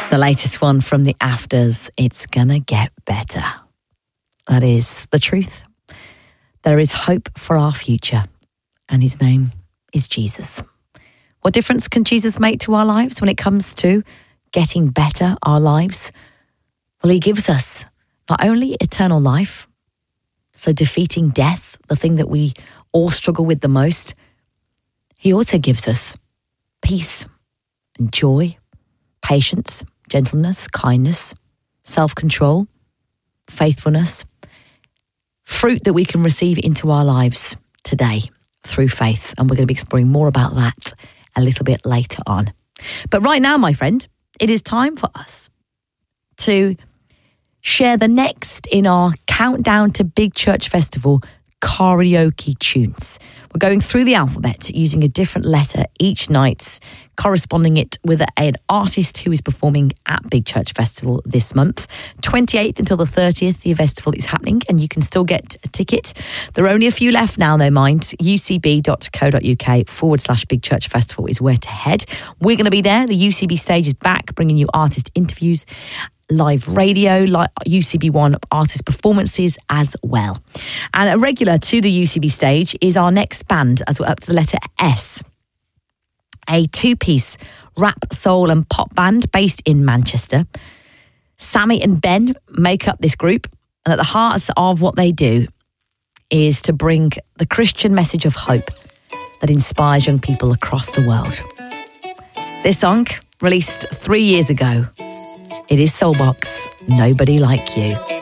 The latest one from the Afters, It's Gonna Get Better. That is the truth. There is hope for our future, and his name is Jesus. What difference can Jesus make to our lives when it comes to getting better our lives? Well, he gives us not only eternal life, so defeating death, the thing that we all struggle with the most, he also gives us peace and joy, patience, gentleness, kindness, self-control, faithfulness, fruit that we can receive into our lives today through faith. And we're going to be exploring more about that a little bit later on. But right now, my friend, it is time for us to share the next in our Countdown to Big Church Festival karaoke tunes. We're going through the alphabet using a different letter each night, corresponding it with an artist who is performing at Big Church Festival this month. 28th until the 30th, the festival is happening and you can still get a ticket. There are only a few left now, though, mind. ucb.co.uk/Big Church Festival is where to head. We're going to be there. The UCB stage is back, bringing you artist interviews, live radio, like UCB One artist performances as well. And a regular to the UCB stage is our next band, as we're up to the letter S. A two-piece rap, soul and pop band based in Manchester. Sammy and Ben make up this group, and at the heart of what they do is to bring the Christian message of hope that inspires young people across the world. This song, released 3 years ago, it is Soulbox, Nobody Like You.